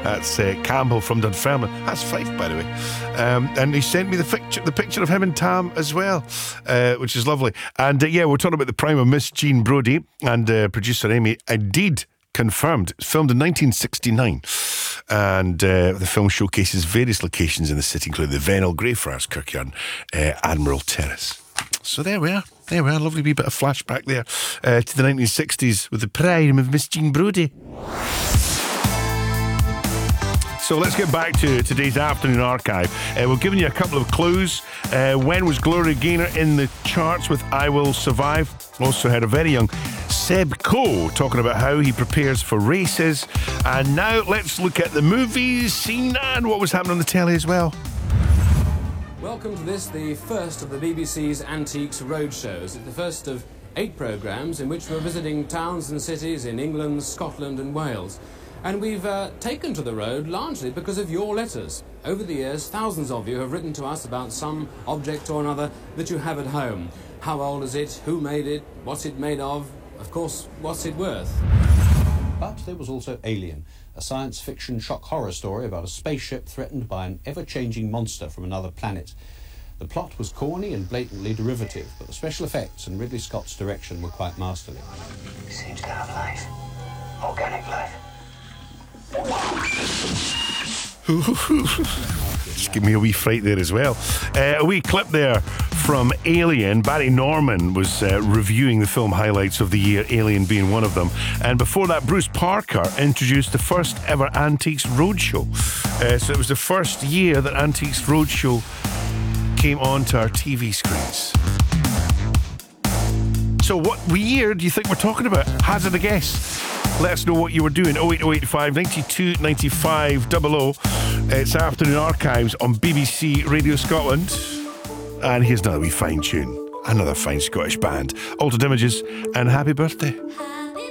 That's Campbell from Dunfermline. That's Fife, by the way. And he sent me the picture of him and Tam as well, which is lovely. And we're talking about the prime of Miss Jean Brodie, and producer Amy indeed confirmed. It's filmed in 1969, and the film showcases various locations in the city, including the Vennel, Greyfriars Kirkyard, Admiral Terrace. So there we are. Lovely wee bit of flashback there to the 1960s with the prime of Miss Jean Brodie. So let's get back to today's afternoon archive. We've given you a couple of clues. When was Gloria Gaynor in the charts with I Will Survive? Also had a very young Seb Coe talking about how he prepares for races. And now let's look at the movies scene and what was happening on the telly as well. Welcome to this, the first of the BBC's Antiques Roadshows. It's the first of 8 programmes in which we're visiting towns and cities in England, Scotland and Wales. And we've taken to the road largely because of your letters. Over the years, thousands of you have written to us about some object or another that you have at home. How old is it? Who made it? What's it made of? Of course, what's it worth? But there was also Alien, a science fiction shock horror story about a spaceship threatened by an ever-changing monster from another planet. The plot was corny and blatantly derivative, but the special effects and Ridley Scott's direction were quite masterly. It seems to have life. Organic life. Just give me a wee fright there as well. A wee clip there from Alien. Barry Norman was reviewing the film highlights of the year, Alien being one of them. And before that, Bruce Parker introduced the first ever Antiques Roadshow. So it was the first year that Antiques Roadshow came onto our TV screens. So what year do you think we're talking about? Hazard a guess. Let us know what you were doing. 08085 92 95 00. It's Afternoon Archives on BBC Radio Scotland. And here's another wee fine tune. Another fine Scottish band. Altered Images and Happy Birthday.